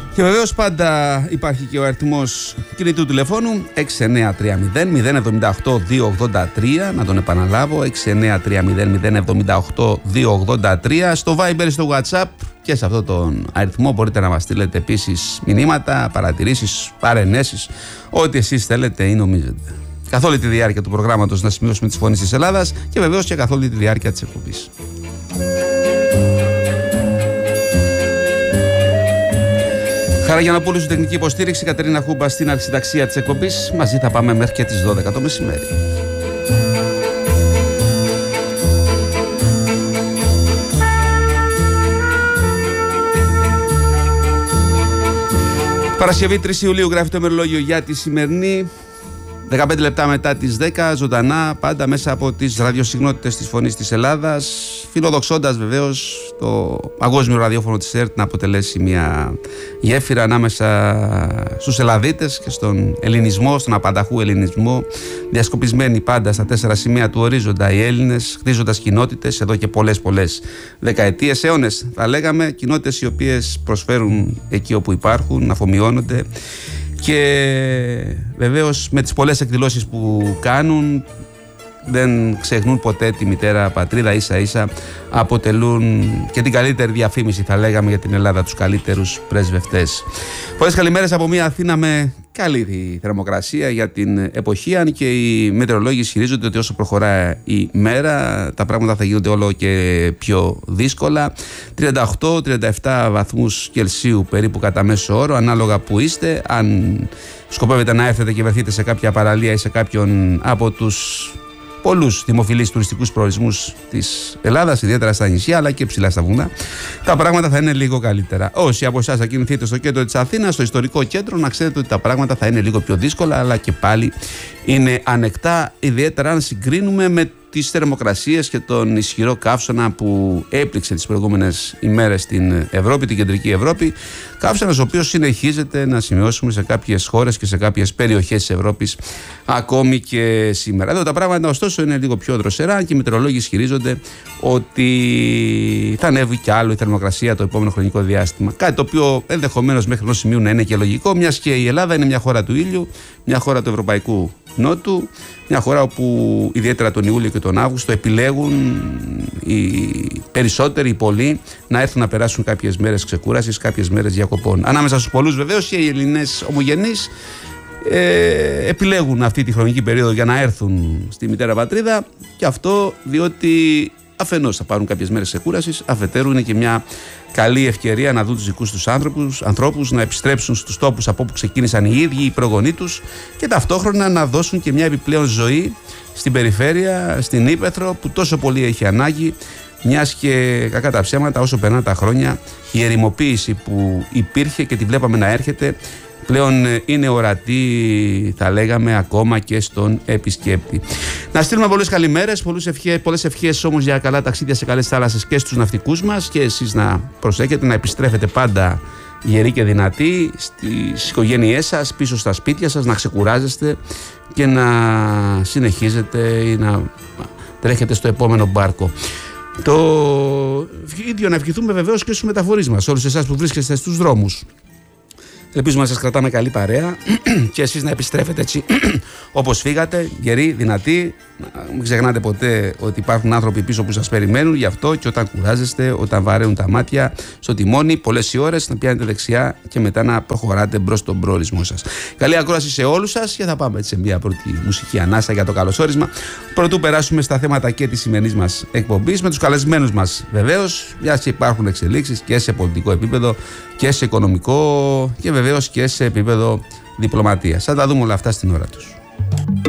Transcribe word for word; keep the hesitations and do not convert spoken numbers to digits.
Και βεβαίως πάντα υπάρχει και ο αριθμός κινητού τηλεφώνου έξι εννιά τρία μηδέν μηδέν εβδομήντα οκτώ διακόσια ογδόντα τρία. Να τον επαναλάβω, έξι εννιά τρία μηδέν μηδέν εβδομήντα οκτώ διακόσια ογδόντα τρία. Στο Viber, στο WhatsApp και σε αυτόν τον αριθμό μπορείτε να μας στείλετε επίσης μηνύματα, παρατηρήσεις, παρενέσεις, ό,τι εσείς θέλετε ή νομίζετε. Καθ' όλη τη διάρκεια του προγράμματος να σημειώσουμε τις φωνές της Ελλάδας και βεβαίως και καθ' όλη τη διάρκεια της εκπομπής. Χαραγιαννοπούλου στην τεχνική υποστήριξη, Κατερίνα Χούμπα στην αρχισυνταξία της εκπομπής. Μαζί θα πάμε μέχρι και τις δώδεκα το μεσημέρι. Παρασκευή τρεις Ιουλίου γράφει το ημερολόγιο για τη σημερινή. δεκαπέντε λεπτά μετά τις δέκα, ζωντανά, πάντα μέσα από τις ραδιοσυχνότητες της Φωνής της Ελλάδας, φιλοδοξώντας βεβαίως το παγκόσμιο ραδιόφωνο της ΕΡΤ να αποτελέσει μια γέφυρα ανάμεσα στους Ελλαδίτες και στον ελληνισμό, στον απανταχού ελληνισμό, διασκοπισμένοι πάντα στα τέσσερα σημεία του ορίζοντα οι Έλληνες, χτίζοντας κοινότητες εδώ και πολλές πολλές δεκαετίες, αιώνες θα λέγαμε, κοινότητες οι οποίες προσφέρουν εκεί όπου υπάρχουν, αφομοιώνονται. Και βεβαίως με τις πολλές εκδηλώσεις που κάνουν δεν ξεχνούν ποτέ τη μητέρα πατρίδα, ίσα ίσα αποτελούν και την καλύτερη διαφήμιση θα λέγαμε για την Ελλάδα, τους καλύτερους πρεσβευτές. Πολλές καλημέρες από μια Αθήνα με καλή θερμοκρασία για την εποχή, αν και οι μετεωρολόγοι ισχυρίζονται ότι όσο προχωρά η μέρα τα πράγματα θα γίνονται όλο και πιο δύσκολα. τριάντα οκτώ με τριάντα επτά βαθμούς Κελσίου περίπου κατά μέσο όρο, ανάλογα που είστε. Αν σκοπεύετε να έρθετε και βρεθείτε σε κάποια παραλία ή σε κάποιον από τους πολλούς δημοφιλείς τουριστικούς προορισμούς της Ελλάδας, ιδιαίτερα στα νησιά αλλά και ψηλά στα βουνά, τα πράγματα θα είναι λίγο καλύτερα. Όσοι από εσάς θα κινηθείτε στο κέντρο της Αθήνας, στο ιστορικό κέντρο, να ξέρετε ότι τα πράγματα θα είναι λίγο πιο δύσκολα, αλλά και πάλι είναι ανεκτά, ιδιαίτερα αν συγκρίνουμε με τις θερμοκρασίες και τον ισχυρό καύσωνα που έπληξε τις προηγούμενες ημέρες στην Ευρώπη, την κεντρική Ευρώπη. Καύσωνας ο οποίος συνεχίζεται να σημειώσουμε σε κάποιες χώρες και σε κάποιες περιοχές της Ευρώπης ακόμη και σήμερα. Εδώ τα πράγματα ωστόσο είναι λίγο πιο δροσερά και οι μετεωρολόγοι ισχυρίζονται ότι θα ανέβει κι άλλο η θερμοκρασία το επόμενο χρονικό διάστημα. Κάτι το οποίο ενδεχομένως μέχρι ενός σημείου να είναι και λογικό, μιας και η Ελλάδα είναι μια χώρα του ήλιου, μια χώρα του Ευρωπαϊκού Νότου, μια χώρα όπου ιδιαίτερα τον Ιούλιο και τον Αύγουστο επιλέγουν οι περισσότεροι, οι πολλοί, να έρθουν να περάσουν κάποιες μέρες ξεκούρασης, κάποιες μέρες διακοπών. Ανάμεσα στους πολλούς βεβαίως και οι Ελληνές ομογενείς ε, επιλέγουν αυτή τη χρονική περίοδο για να έρθουν στη μητέρα πατρίδα, και αυτό διότι αφενός θα πάρουν κάποιες μέρες ξεκούρασης, αφετέρου είναι και μια καλή ευκαιρία να δουν τους δικούς τους άνθρωπους, ανθρώπους, να επιστρέψουν στους τόπους από όπου ξεκίνησαν οι ίδιοι οι προγονείς τους και ταυτόχρονα να δώσουν και μια επιπλέον ζωή στην περιφέρεια, στην Ύπαιθρο που τόσο πολύ έχει ανάγκη, μιας και κακά τα ψέματα όσο περνάνε τα χρόνια η ερημοποίηση που υπήρχε και τη βλέπαμε να έρχεται πλέον είναι ορατή, θα λέγαμε, ακόμα και στον επισκέπτη. Να στείλουμε πολλές καλημέρες, πολλές ευχές όμως για καλά ταξίδια σε καλές θάλασσες και στους ναυτικούς μας, και εσείς να προσέχετε να επιστρέφετε πάντα γεροί και δυνατοί στις οικογένειές σας, πίσω στα σπίτια σας, να ξεκουράζεστε και να συνεχίζετε ή να τρέχετε στο επόμενο μπάρκο. Το ίδιο να ευχηθούμε βεβαίως και στους μεταφορείς μας, όλους εσάς που βρίσκεστε στους δρόμους. Ελπίζουμε να σας κρατάμε καλή παρέα και εσείς να επιστρέφετε έτσι όπως φύγατε, γεροί, δυνατοί. Μην ξεχνάτε ποτέ ότι υπάρχουν άνθρωποι πίσω που σας περιμένουν, γι' αυτό και όταν κουράζεστε, όταν βαραίνουν τα μάτια στο τιμόνι, πολλές οι ώρες να πιάνετε δεξιά και μετά να προχωράτε μπρος στον προορισμό σας. Καλή ακρόαση σε όλους σας και θα πάμε έτσι σε μια πρώτη μουσική ανάσα για το καλωσόρισμα. Πρωτού περάσουμε στα θέματα και της σημερινής μας εκπομπής με τους καλεσμένους μας βεβαίως, μιας και υπάρχουν εξελίξεις και σε πολιτικό επίπεδο και σε οικονομικό και βεβαίως και σε επίπεδο διπλωματίας. Θα τα δούμε όλα αυτά στην ώρα τους.